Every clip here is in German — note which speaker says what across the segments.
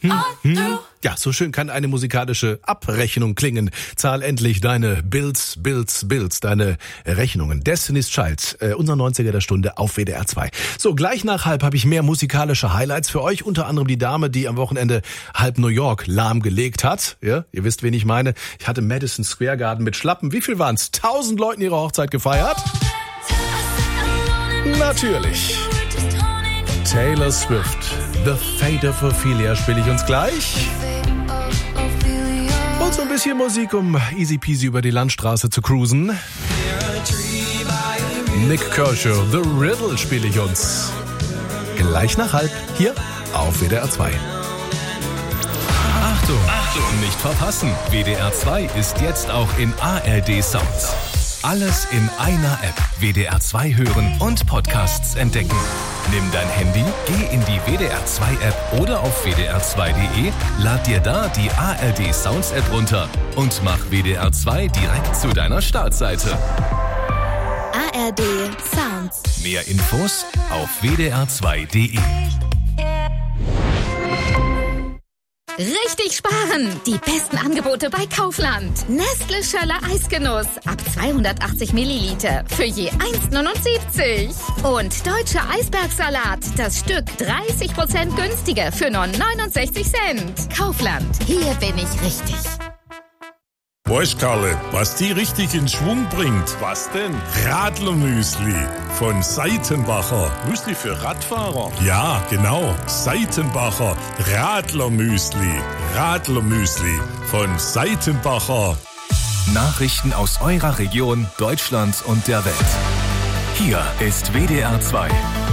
Speaker 1: Ja, so schön kann eine musikalische Abrechnung klingen. Zahl endlich deine Bills, deine Rechnungen. Destiny's Child, unser 90er der Stunde auf WDR 2. So, gleich nach halb habe ich mehr musikalische Highlights für euch. Unter anderem die Dame, die am Wochenende halb New York lahmgelegt hat. Ja, ihr wisst, wen ich meine. Ich hatte Madison Square Garden mit Schlappen. Wie viel waren's? 1000 Leuten ihre Hochzeit gefeiert? Natürlich. Taylor Swift, The Fate of Ophelia spiele ich uns gleich. Und so ein bisschen Musik, um easy peasy über die Landstraße zu cruisen. Nick Kershaw, The Riddle spiele ich uns. Gleich nach halb, hier auf WDR 2.
Speaker 2: Achtung, nicht verpassen. WDR 2 ist jetzt auch in ARD Sounds. Alles in einer App. WDR 2 hören und Podcasts entdecken. Nimm dein Handy, geh in die WDR 2 App oder auf wdr2.de, lad dir da die ARD Sounds App runter und mach WDR 2 direkt zu deiner Startseite.
Speaker 3: ARD Sounds.
Speaker 2: Mehr Infos auf wdr2.de.
Speaker 3: Richtig sparen! Die besten Angebote bei Kaufland. Nestle Schöller Eisgenuss ab 280 Milliliter für je 1,79. Und Deutscher Eisbergsalat, das Stück 30% günstiger für nur 69 Cent. Kaufland, hier bin ich richtig.
Speaker 4: Weißt Karle, was die richtig in Schwung bringt?
Speaker 5: Was denn?
Speaker 4: Radlermüsli von Seitenbacher.
Speaker 5: Müsli für Radfahrer?
Speaker 4: Ja, genau. Seitenbacher Radlermüsli. Radlermüsli von Seitenbacher.
Speaker 2: Nachrichten aus eurer Region, Deutschland und der Welt. Hier ist WDR 2.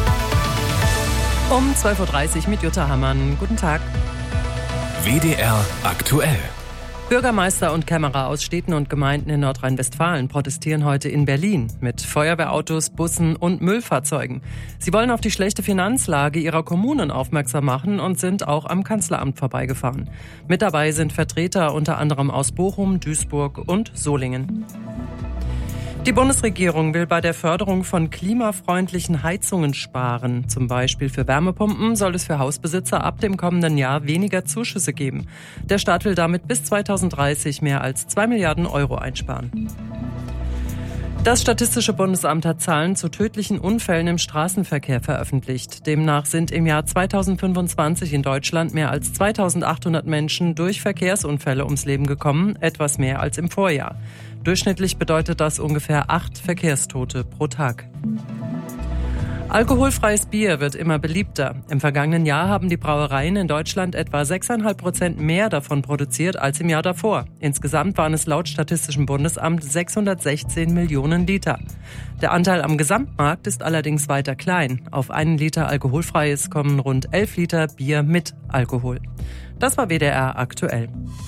Speaker 6: Um 12.30 Uhr mit Jutta Hammann. Guten Tag.
Speaker 2: WDR aktuell.
Speaker 6: Bürgermeister und Kämmerer aus Städten und Gemeinden in Nordrhein-Westfalen protestieren heute in Berlin mit Feuerwehrautos, Bussen und Müllfahrzeugen. Sie wollen auf die schlechte Finanzlage ihrer Kommunen aufmerksam machen und sind auch am Kanzleramt vorbeigefahren. Mit dabei sind Vertreter unter anderem aus Bochum, Duisburg und Solingen. Die Bundesregierung will bei der Förderung von klimafreundlichen Heizungen sparen. Zum Beispiel für Wärmepumpen soll es für Hausbesitzer ab dem kommenden Jahr weniger Zuschüsse geben. Der Staat will damit bis 2030 mehr als 2 Milliarden Euro einsparen. Das Statistische Bundesamt hat Zahlen zu tödlichen Unfällen im Straßenverkehr veröffentlicht. Demnach sind im Jahr 2025 in Deutschland mehr als 2800 Menschen durch Verkehrsunfälle ums Leben gekommen, etwas mehr als im Vorjahr. Durchschnittlich bedeutet das ungefähr 8 Verkehrstote pro Tag. Alkoholfreies Bier wird immer beliebter. Im vergangenen Jahr haben die Brauereien in Deutschland etwa 6,5% mehr davon produziert als im Jahr davor. Insgesamt waren es laut Statistischem Bundesamt 616 Millionen Liter. Der Anteil am Gesamtmarkt ist allerdings weiter klein. Auf 1 Liter Alkoholfreies kommen rund 11 Liter Bier mit Alkohol. Das war WDR aktuell.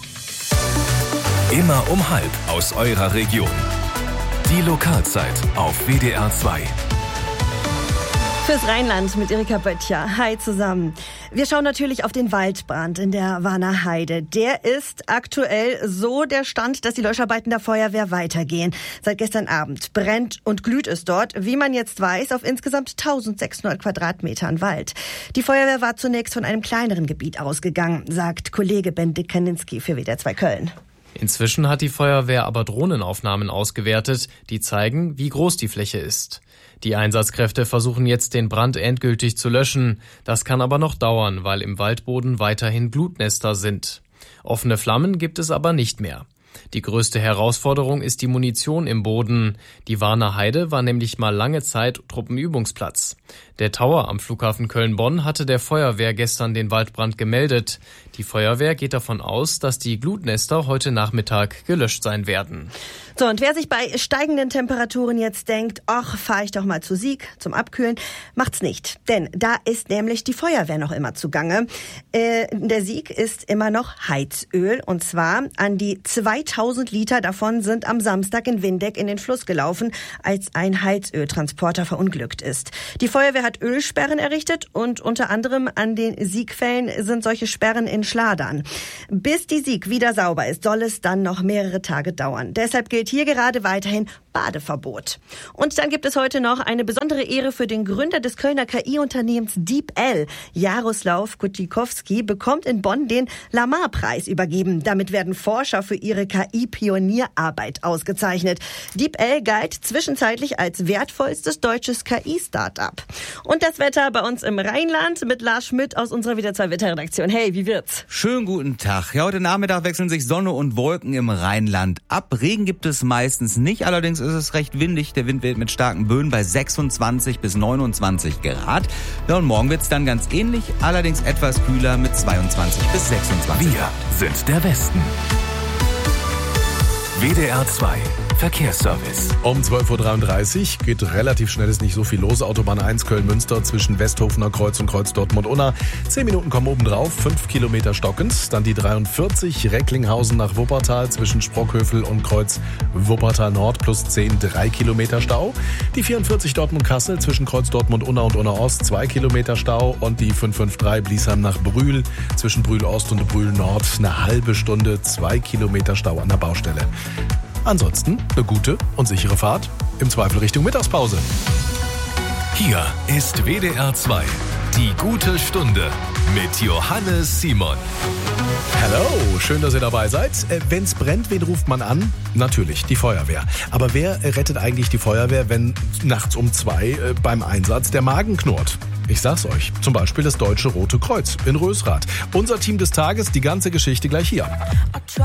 Speaker 2: Immer um halb aus eurer Region. Die Lokalzeit auf WDR 2.
Speaker 7: Fürs Rheinland mit Erika Böttcher. Hi zusammen. Wir schauen natürlich auf den Waldbrand in der Warner Heide. Der ist aktuell so der Stand, dass die Löscharbeiten der Feuerwehr weitergehen. Seit gestern Abend brennt und glüht es dort, wie man jetzt weiß, auf insgesamt 1600 Quadratmetern Wald. Die Feuerwehr war zunächst von einem kleineren Gebiet ausgegangen, sagt Kollege Bendik Kaninski für WDR 2 Köln.
Speaker 8: Inzwischen hat die Feuerwehr aber Drohnenaufnahmen ausgewertet, die zeigen, wie groß die Fläche ist. Die Einsatzkräfte versuchen jetzt, den Brand endgültig zu löschen. Das kann aber noch dauern, weil im Waldboden weiterhin Glutnester sind. Offene Flammen gibt es aber nicht mehr. Die größte Herausforderung ist die Munition im Boden. Die Warner Heide war nämlich mal lange Zeit Truppenübungsplatz. Der Tower am Flughafen Köln-Bonn hatte der Feuerwehr gestern den Waldbrand gemeldet. Die Feuerwehr geht davon aus, dass die Glutnester heute Nachmittag gelöscht sein werden.
Speaker 7: So, und wer sich bei steigenden Temperaturen jetzt denkt, ach, fahre ich doch mal zu Sieg zum Abkühlen, macht's nicht. Denn da ist nämlich die Feuerwehr noch immer zugange. Der Sieg ist immer noch Heizöl, und zwar an die 2000 Liter davon sind am Samstag in Windeck in den Fluss gelaufen, als ein Heizöltransporter verunglückt ist. Die Feuerwehr hat Ölsperren errichtet und unter anderem an den Siegquellen sind solche Sperren in Schladern. Bis die Sieg wieder sauber ist, soll es dann noch mehrere Tage dauern. Deshalb gilt hier gerade weiterhin Badeverbot. Und dann gibt es heute noch eine besondere Ehre für den Gründer des Kölner KI-Unternehmens DeepL. Jaroslav Kucikowski bekommt in Bonn den Lamar-Preis übergeben. Damit werden Forscher für ihre KI-Pionierarbeit ausgezeichnet. DeepL galt zwischenzeitlich als wertvollstes deutsches KI-Startup. Und das Wetter bei uns im Rheinland mit Lars Schmidt aus unserer WDR 2 Wetterredaktion. Hey, wie wird's?
Speaker 5: Schönen guten Tag. Ja, heute Nachmittag wechseln sich Sonne und Wolken im Rheinland ab. Regen gibt es meistens nicht, allerdings ist es recht windig. Der Wind weht mit starken Böen bei 26 bis 29 Grad. Ja, und morgen wird's dann ganz ähnlich, allerdings etwas kühler mit 22 bis 26
Speaker 2: Wir sind der Westen. WDR 2 Verkehrsservice.
Speaker 1: Um 12.33 Uhr geht relativ schnell, ist nicht so viel los. Autobahn 1 Köln-Münster zwischen Westhofener Kreuz und Kreuz Dortmund-Unna. 10 Minuten kommen oben drauf, 5 Kilometer stockend. Dann die 43 Recklinghausen nach Wuppertal zwischen Sprockhövel und Kreuz Wuppertal Nord plus 10, 3 Kilometer Stau. Die 44 Dortmund-Kassel zwischen Kreuz Dortmund-Unna und Unna-Ost 2 Kilometer Stau. Und die 553 Bliesheim nach Brühl zwischen Brühl-Ost und Brühl-Nord eine halbe Stunde, 2 Kilometer Stau an der Baustelle. Ansonsten eine gute und sichere Fahrt, im Zweifel Richtung Mittagspause.
Speaker 2: Hier ist WDR 2, die gute Stunde mit Johannes Simon.
Speaker 1: Hallo, schön, dass ihr dabei seid. Wenn's brennt, wen ruft man an? Natürlich, die Feuerwehr. Aber wer rettet eigentlich die Feuerwehr, wenn nachts um 2 beim Einsatz der Magen knurrt? Ich sag's euch, zum Beispiel das Deutsche Rote Kreuz in Rösrath. Unser Team des Tages, die ganze Geschichte gleich hier.